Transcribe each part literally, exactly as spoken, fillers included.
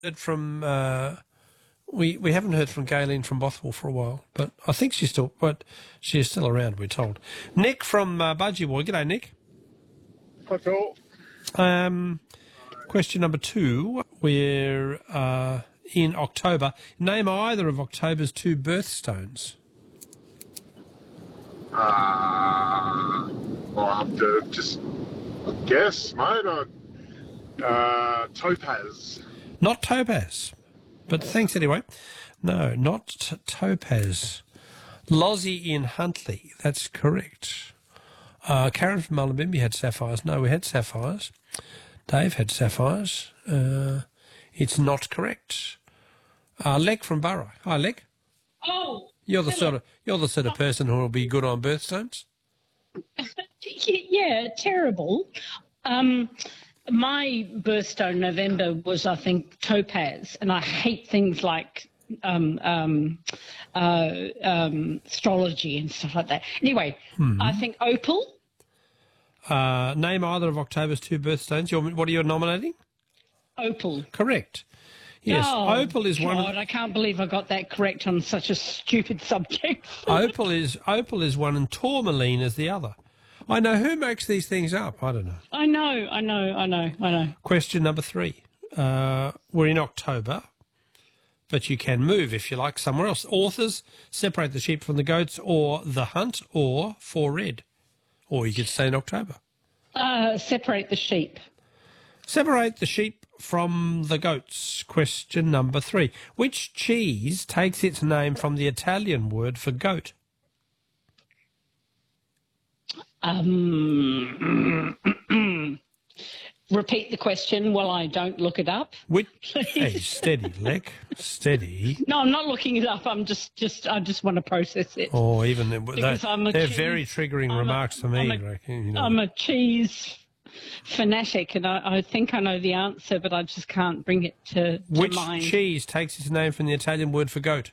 heard from uh, we we haven't heard from Gayleen from Bothwell for a while, but I think she's still but she is still around. We're told. Nick from uh, Budgie Boy. G'day, Nick. Hi, Phil. Um, question number two. We're uh, in October. Name either of October's two birthstones. Uh, well, I have to just guess, mate. Uh, uh, Topaz. Not Topaz, but thanks anyway. No, not t- Topaz. Lozzie in Huntley. That's correct. Uh, Karen from Mullumbimby had sapphires. No, we had sapphires. Dave had sapphires. Uh, it's not correct. Uh, Leg from Burra. Hi, Leg. Oh, You're the hello. sort of you're the sort of person who will be good on birthstones. Yeah, terrible. Um, my birthstone November was, I think, topaz, and I hate things like um, um, uh, um, astrology and stuff like that. Anyway, Hmm. I think opal. Uh, name either of October's two birthstones. You're, what are you nominating? Opal. Correct. Yes, Oh, opal is one. Of, God, I can't believe I got that correct on such a stupid subject. opal is opal is one, and tourmaline is the other. I know who makes these things up. I don't know. I know, I know, I know, I know. Question number three. Uh, we're in October, but you can move if you like somewhere else. Authors, Separate the Sheep from the Goats, or The Hunt, or For Red. Or you could stay in October. Uh, separate the sheep. Separate the sheep from the goats. Question number three. Which cheese takes its name from the Italian word for goat? Um, repeat the question while I don't look it up. Which, hey, steady, Lek, steady. No, I'm not looking it up. I'm just, just, I just want to process it. Or even they, Because I'm a they're cheese- very triggering I'm a- remarks for me. I'm a- Reckon, you know. I'm a cheese fanatic, and I, I think I know the answer, but I just can't bring it to, to Which mind. cheese takes its name from the Italian word for goat?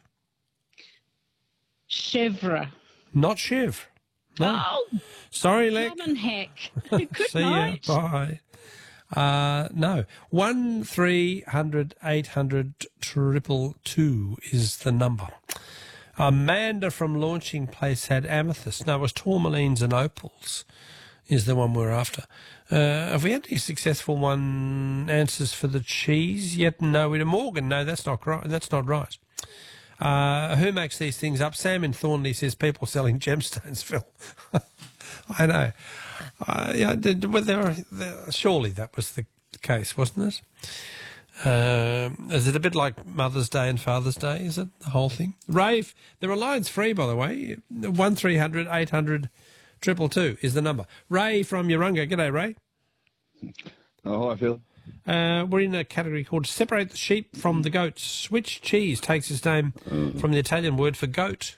Chèvre. Not Chev. No. Oh, Sorry, Lek. common heck. Good See night. ya. Bye. Uh, no. One three hundred eight hundred triple two is the number. Amanda from Launching Place had amethyst. No, it was tourmalines and opals is the one we're after. Uh, have we had any successful one answers for the cheese yet? No, we Morgan. No, that's not right. That's not right. Uh, who makes these things up? Sam in Thornley says people selling gemstones, Phil. I know. Uh, yeah, did, well, there are, there, surely that was the case, wasn't it? Um, is it a bit like Mother's Day and Father's Day? Is it the whole thing? Rave, there are lines free, by the way. One three hundred eight hundred triple two is the number. Ray from Urunga. G'day, Ray. Oh, hi, Phil. Uh, we're in a category called Separate the Sheep from the Goats. Which cheese takes its name from the Italian word for goat?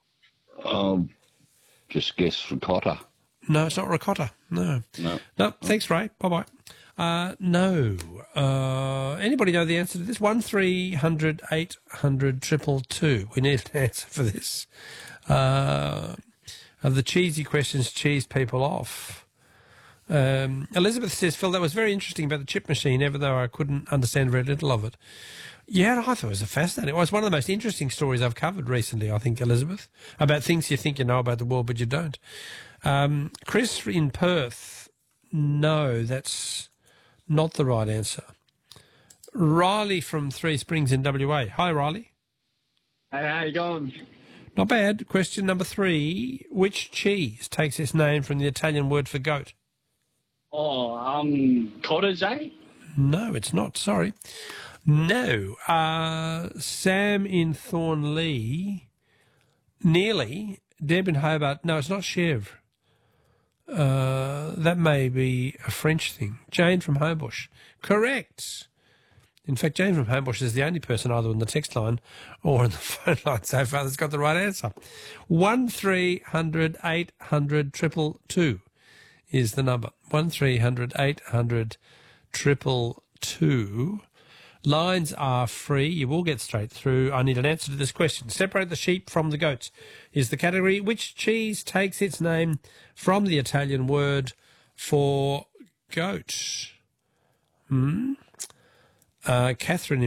Um, just guess ricotta. No, it's not ricotta. No. No. No, thanks, Ray. Bye-bye. Uh, no. Uh, anybody know the answer to this? One three hundred eight hundred triple two. We need an answer for this. Uh, of the cheesy questions cheese people off. Um, Elizabeth says, Phil, that was very interesting about the chip machine, even though I couldn't understand very little of it. Yeah, I thought it was a fascinating. It was one of the most interesting stories I've covered recently, I think, Elizabeth, about things you think you know about the world, but you don't. Um, Chris in Perth, no, that's not the right answer. Riley from Three Springs in W A. Hi, Riley. Hey, how you going? Not bad. Question number three. Which cheese takes its name from the Italian word for goat? Oh, um, cottage, eh? No, it's not. Sorry. No. Uh, Sam in Thornley. Nearly. Deb in Hobart. No, it's not chèvre. Uh, that may be a French thing. Jane from Homebush. Correct. In fact, Jane from Homebush is the only person either on the text line or on the phone line so far that's got the right answer. One three hundred eight hundred triple two is the number. One three hundred eight hundred triple two. Lines are free. You will get straight through. I need an answer to this question. Separate the sheep from the goats is the category. Which cheese takes its name from the Italian word for goat? Hmm? Uh, Catherine